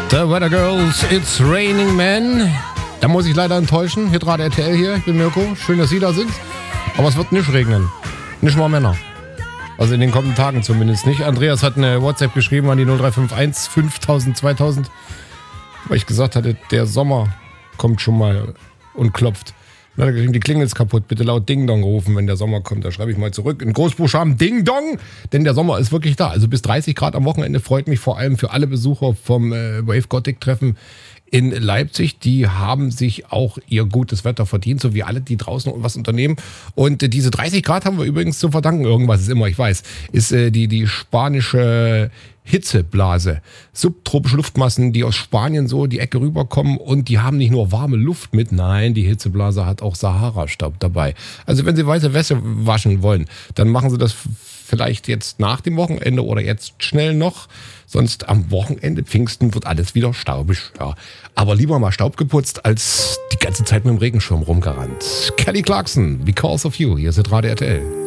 The Weather Girls, It's Raining Men. Da muss ich leider enttäuschen. Hitradio RTL hier, ich bin Mirko. Schön, dass Sie da sind. Aber es wird nicht regnen. Nicht mal Männer. Also in den kommenden Tagen zumindest nicht. Andreas hat eine WhatsApp geschrieben an die 0351 5000 2000, weil ich gesagt hatte, der Sommer kommt schon mal und klopft. Dann hat er geschrieben, die Klingel ist kaputt, bitte laut Ding Dong rufen, wenn der Sommer kommt. Da schreibe ich mal zurück in Großbuchstaben Ding Dong, denn der Sommer ist wirklich da. Also bis 30 Grad am Wochenende freut mich vor allem für alle Besucher vom Wave Gothic Treffen in Leipzig. Die haben sich auch ihr gutes Wetter verdient, so wie alle, die draußen was unternehmen. Und diese 30 Grad haben wir übrigens zu verdanken, irgendwas ist immer, ich weiß, ist die spanische Hitzeblase. Subtropische Luftmassen, die aus Spanien so die Ecke rüberkommen und die haben nicht nur warme Luft mit, nein, die Hitzeblase hat auch Sahara-Staub dabei. Also wenn Sie weiße Wäsche waschen wollen, dann machen Sie das vielleicht jetzt nach dem Wochenende oder jetzt schnell noch. Sonst am Wochenende, Pfingsten, wird alles wieder staubig. Ja. Aber lieber mal Staub geputzt, als die ganze Zeit mit dem Regenschirm rumgerannt. Kelly Clarkson, Because of You, hier ist Radio RTL.